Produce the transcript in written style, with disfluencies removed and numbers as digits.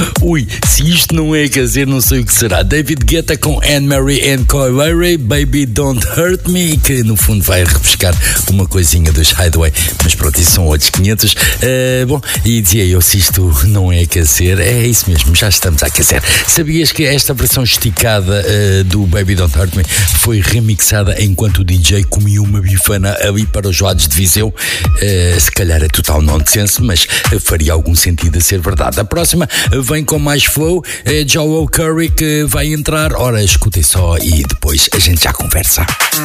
Ui, se isto não é caseiro, não sei o que será. David Guetta com Anne-Marie and Coy, Baby Don't Hurt Me, que no fundo vai repescar uma coisinha dos Hideaway, mas pronto, isso são outros 500. Bom, e dizia eu, se isto não é aquecer, é isso mesmo, já estamos a aquecer. Sabias que esta versão esticada do Baby Don't Hurt Me foi remixada enquanto o DJ comia uma bifana ali para os lados de Viseu? Se calhar é total nonsense, mas faria algum sentido a ser verdade. A próxima vem com mais flow, é Joel Curry que vai entrar. Ora, escutem só e depois a gente já conversa.